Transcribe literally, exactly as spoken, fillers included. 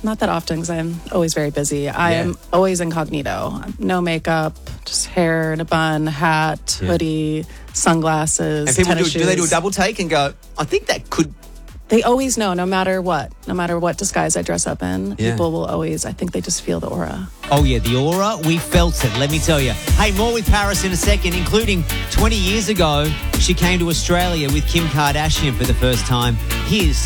not that often because I'm always very busy. I Yeah. am always incognito. No makeup, just hair in a bun, hat, Yeah. hoodie, sunglasses, And people do, tennis do they do a shoes. double take and go, I think that could... They always know, no matter what, no matter what disguise I dress up in, Yeah. people will always, I think they just feel the aura. Oh, yeah, the aura, we felt it, let me tell you. Hey, more with Paris in a second, including twenty years ago, she came to Australia with Kim Kardashian for the first time. Here's